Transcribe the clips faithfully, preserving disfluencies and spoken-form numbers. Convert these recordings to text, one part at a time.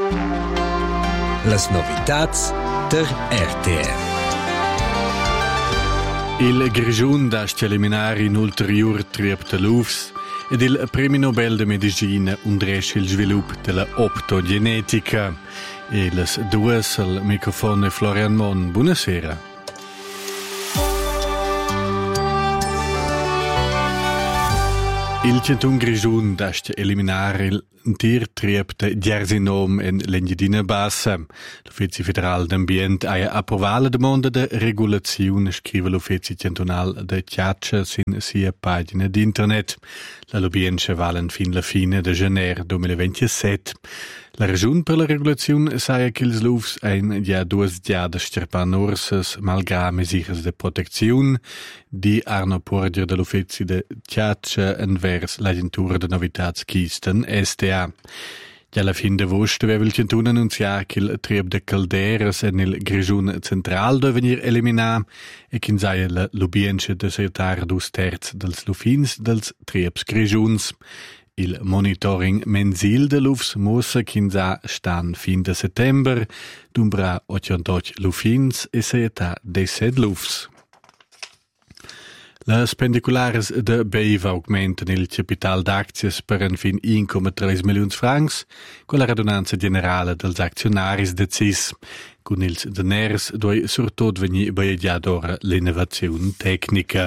Las novitats der R T R. Il Grischun dasta eliminare in ulterior triep de lufs ed il Premio Nobel de Medicina undresce il sviluppo della optogenetica. E les dues al microfono Florian Mon. Buonasera. Il centun Grischun dasta eliminare il tir triep de Gersinom en l'Engiadina Bassa. L'Ufficio Federal d'Ambient ha approvato la domanda di regolazione, scrive l'Ufficio Centunal de Chiaccia sin sia pagina d'internet. La l'ubienza valen fin la fine de janer duemilaventisette. La ragione per la regolazione saia che ils lufs ein ja duas giadas sterpan orses malgrà mesures de protezione di Arno Porger dell'Ufficio de Chiaccia envers l'agentura de novitats Kisten S T A. Ja alla fin de vost aveva il centun annunziato che il trieb de calderas nel Grischun central deve venir eliminà e che saia la l'ubienza de setar dus terz dels lufins dels triebs Grischuns. Il monitoring mensil de lufs mussa kinsa stan fin de settember, dumbra ottantotto lufins e seeta deset lufs. Les pendiculares de B I V augmentan il capital d'aczies per un fin uno virgola tre milioni francs con la radunanza generale dels aczionaris de C I S, con ils deners doi surtot veni beigiadora l'innovazione tecnica.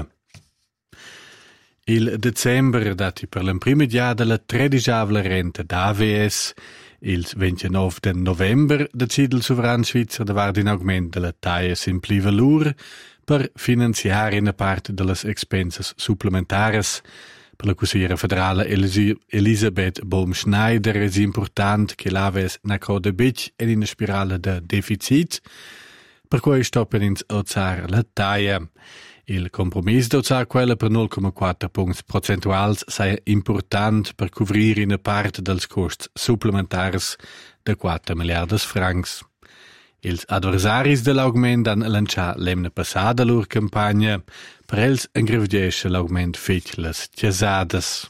Il december dati per l'imprima dia della tredicavla renta d'A V S. Il ventinove de november decide il sovrano svizzero di vardare in aumento della taia simpli valur per finanziare una parte delle expenses supplementares. Per la consigliera federale Elisi- Elisabeth Bohm-Schneider è importante che l'A V S non cade bic in una spirale di deficit, per cui stoppen ins alzare la taia. Il compromesso d'alzare quella per zero virgola quattro punti percentuali è importante per coprire una parte dei costi supplementari di quattro miliardi francs. Ils adversaris dell'augment hanno lanciato l'anno passato la loro campagna, per els ingredisce l'augment fece le chiesades.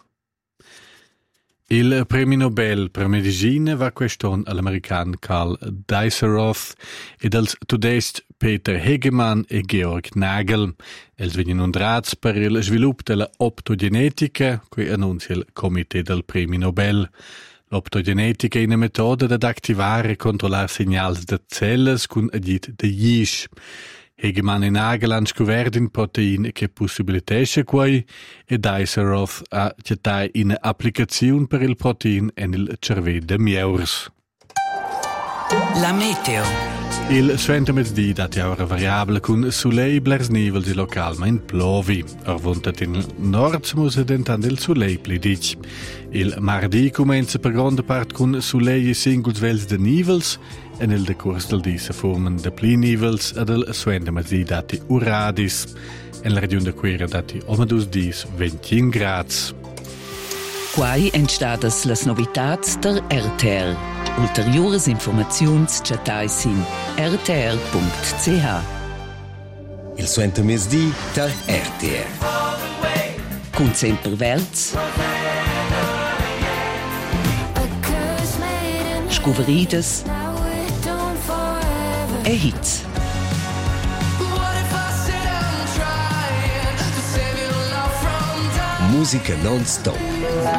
Il Premio Nobel per Medicina va quest'anno all'americano Karl Deisseroth ed als tudest Peter Hegemann e Georg Nagel. Els vengono onorati per il sviluppo della optogenetica, cui annuncia il Comité del Premio Nobel. L'optogenetica è una metoda ad attivare e controllare segnali di celle con agit de Yish. Hegemann e Nagel hanno scoperto in proteine che possibilitasce quei e Deisseroth ha gettato in applicazione per il proteine e il cervello de mieurs. La meteo. Il suento mezzodì dati a ora variabile con soleil blers nivels e localmente plovi. Orvuntat in nord muss diventando il soleil plidic. Il mardi comincia per grande parte con soleil e singoli vels de nivels e nel decurs del dì si formano de pli nivels ed il suento mezzodì dati uradis. En la regione de Quera dati omadus dis ventin grads. Quai entstadas las novitats der R T R. Ulteriores informaziuns chatai sin r t r punct c h. Il suento mezzodì der R T R. Cun sempre verts. Scuverides. E hits. Musica non stop.